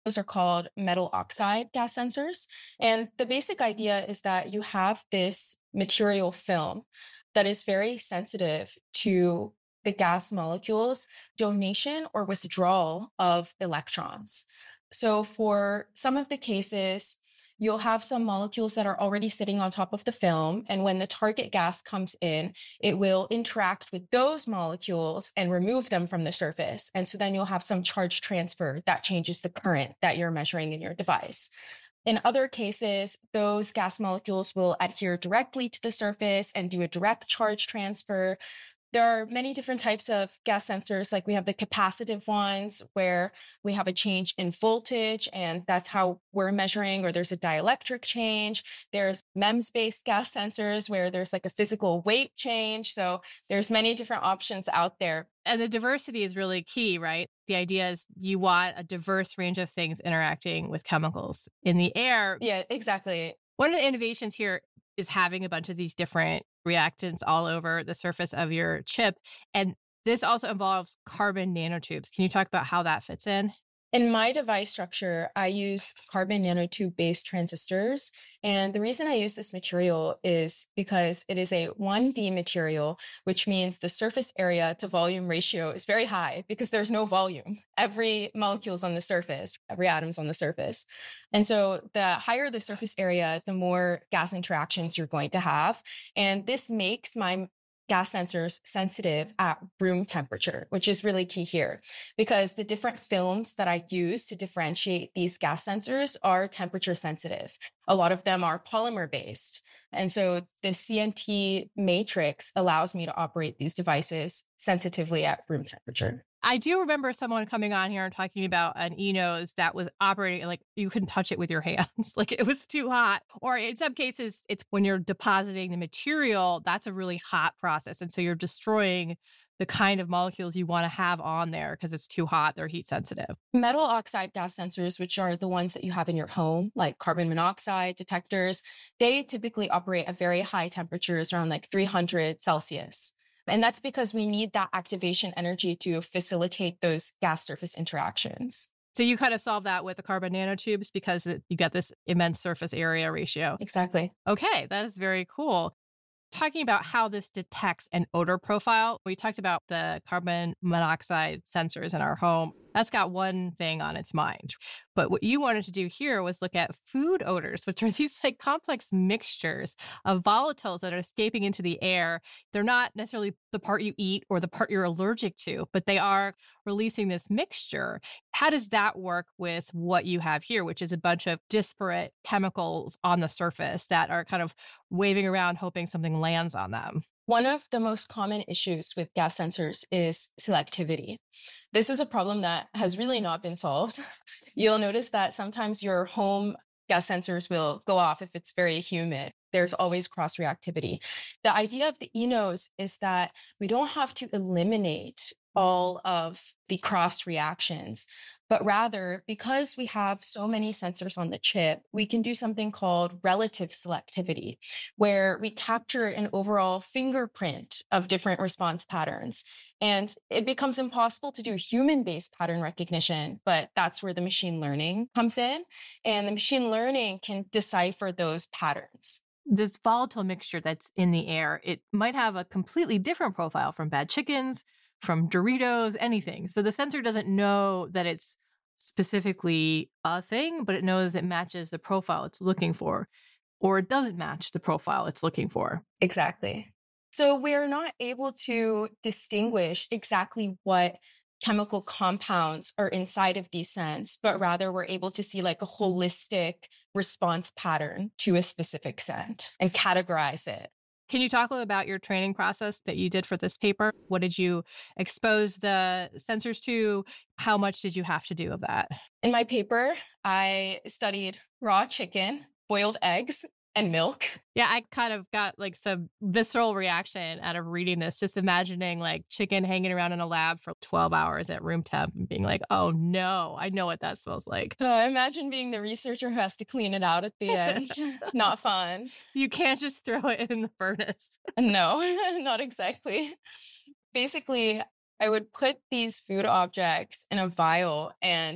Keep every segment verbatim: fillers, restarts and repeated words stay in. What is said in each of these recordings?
Those are called metal oxide gas sensors. And the basic idea is that you have this material film that is very sensitive to the gas molecules' donation or withdrawal of electrons. So for some of the cases, you'll have some molecules that are already sitting on top of the film. And when the target gas comes in, it will interact with those molecules and remove them from the surface. And so then you'll have some charge transfer that changes the current that you're measuring in your device. In other cases, those gas molecules will adhere directly to the surface and do a direct charge transfer. There are many different types of gas sensors, like we have the capacitive ones where we have a change in voltage and that's how we're measuring, or there's a dielectric change. There's MEMS-based gas sensors where there's like a physical weight change. So there's many different options out there. And the diversity is really key, right? The idea is you want a diverse range of things interacting with chemicals in the air. Yeah, exactly. One of the innovations here is having a bunch of these different reactants all over the surface of your chip. And this also involves carbon nanotubes. Can you talk about how that fits in? In my device structure, I use carbon nanotube-based transistors. And the reason I use this material is because it is a one D material, which means the surface area to volume ratio is very high because there's no volume. Every molecule is on the surface, every atom's on the surface. And so the higher the surface area, the more gas interactions you're going to have. And this makes my gas sensors sensitive at room temperature, which is really key here because the different films that I use to differentiate these gas sensors are temperature sensitive. A lot of them are polymer based. And so the C N T matrix allows me to operate these devices sensitively at room temperature. I do remember someone coming on here and talking about an eNose that was operating like you couldn't touch it with your hands. Like it was too hot. Or in some cases, it's when you're depositing the material, that's a really hot process. And so you're destroying the kind of molecules you want to have on there because it's too hot, they're heat sensitive. Metal oxide gas sensors, which are the ones that you have in your home, like carbon monoxide detectors, they typically operate at very high temperatures around like three hundred Celsius. And that's because we need that activation energy to facilitate those gas surface interactions. So you kind of solve that with the carbon nanotubes because it, you get this immense surface area ratio. Exactly. Okay, that is very cool. Talking about how this detects an odor profile, we talked about the carbon monoxide sensors in our home. That's got one thing on its mind. But what you wanted to do here was look at food odors, which are these like complex mixtures of volatiles that are escaping into the air. They're not necessarily the part you eat or the part you're allergic to, but they are releasing this mixture. How does that work with what you have here, which is a bunch of disparate chemicals on the surface that are kind of waving around, hoping something lands on them? One of the most common issues with gas sensors is selectivity. This is a problem that has really not been solved. You'll notice that sometimes your home gas sensors will go off if it's very humid. There's always cross-reactivity. The idea of the eNose is that we don't have to eliminate all of the cross reactions, but rather, because we have so many sensors on the chip, we can do something called relative selectivity, where we capture an overall fingerprint of different response patterns. And it becomes impossible to do human-based pattern recognition, but that's where the machine learning comes in. And the machine learning can decipher those patterns. This volatile mixture that's in the air, it might have a completely different profile from bad chickens, from Doritos, anything. So the sensor doesn't know that it's specifically a thing, but it knows it matches the profile it's looking for, or it doesn't match the profile it's looking for. Exactly. So we're not able to distinguish exactly what chemical compounds are inside of these scents, but rather we're able to see like a holistic response pattern to a specific scent and categorize it. Can you talk a little about your training process that you did for this paper? What did you expose the sensors to? How much did you have to do of that? In my paper, I studied raw chicken, boiled eggs, and milk. Yeah, I kind of got like some visceral reaction out of reading this, just imagining like chicken hanging around in a lab for twelve hours at room temp and being like, oh no, I know what that smells like. Uh, imagine being the researcher who has to clean it out at the end. Not fun. You can't just throw it in the furnace. No, not exactly. Basically, I would put these food objects in a vial and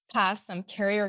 pass some carrier